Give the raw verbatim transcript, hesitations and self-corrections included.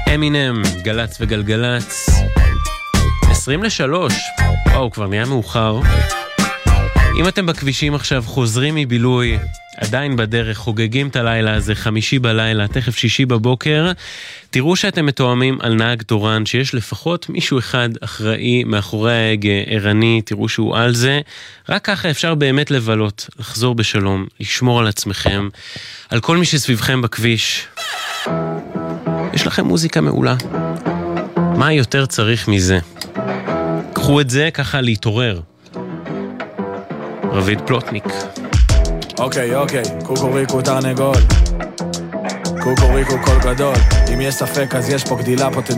אמינם, גלץ וגלגלץ. עשרים לשלוש, וואו, כבר נהיה מאוחר. אם אתם בכבישים עכשיו, חוזרים מבילוי, עדיין בדרך, חוגגים את הלילה הזה, חמישי בלילה, תכף שישי בבוקר, תראו שאתם מתואמים על נהג תורן, שיש לפחות מישהו אחד אחראי מאחורי ההגה, ערני, תראו שהוא על זה. רק ככה אפשר באמת לבלות, לחזור בשלום, לשמור על עצמכם, על כל מי שסביבכם בכביש. יש לכם מוזיקה מעולה. מה יותר צריך מזה? קחו את זה ככה להתעורר. רביד פלוטניק. אוקיי, אוקיי, קוקוריקו תרנגול, קוקוריקו קול גדול. אם יש ספק אז יש פה גדילה פוטנציאל.